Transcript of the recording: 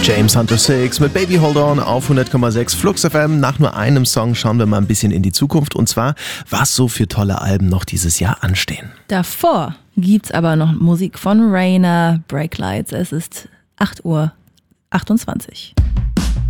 James Hunter 6 mit Baby Hold On auf 100,6 Flux FM. Nach nur einem Song schauen wir mal ein bisschen in die Zukunft und zwar, was so für tolle Alben noch dieses Jahr anstehen. Davor gibt's aber noch Musik von Rainer, Break Lights. Es ist 8:28 Uhr.